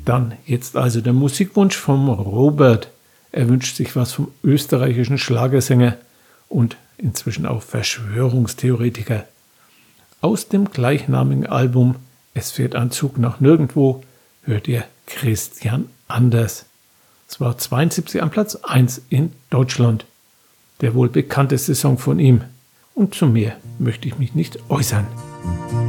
Dann jetzt also der Musikwunsch vom Robert. Er wünscht sich was vom österreichischen Schlagersänger und inzwischen auch Verschwörungstheoretiker. Aus dem gleichnamigen Album Es fährt ein Zug nach nirgendwo hört ihr Christian Anders. Es war 72 am Platz 1 in Deutschland. Der wohl bekannteste Song von ihm. Und zu mehr möchte ich mich nicht äußern.